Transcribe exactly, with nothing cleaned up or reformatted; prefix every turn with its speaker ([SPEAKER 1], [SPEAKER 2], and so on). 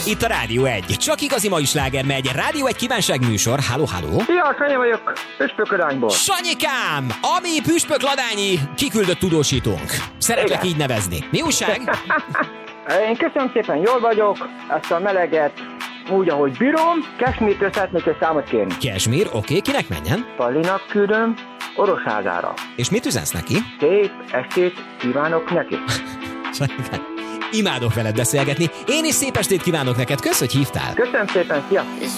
[SPEAKER 1] Itt a Rádió egy. Csak igazi mai sláger megy. Rádió egy kívánságműsor. Halló, halló.
[SPEAKER 2] Szia, Sanyi vagyok, Püspökladányból.
[SPEAKER 1] Sanyikám, ami Püspökladányi kiküldött tudósítónk. Szeretlek
[SPEAKER 2] Igen.
[SPEAKER 1] így nevezni. Mi újság?
[SPEAKER 2] Én köszönöm szépen, jól vagyok, ezt a meleget úgy, ahogy bírom. Kesmírtől szeretnék egy számot kérni.
[SPEAKER 1] Kesmír, oké, kinek menjen?
[SPEAKER 2] Pallinak küldöm Orosházára.
[SPEAKER 1] És mit üzensz neki?
[SPEAKER 2] Szép estét kívánok neki.
[SPEAKER 1] Sanyikám, imádok veled beszélgetni. Én is szép estét kívánok neked. Kösz, hogy hívtál.
[SPEAKER 2] Köszönöm szépen, szia!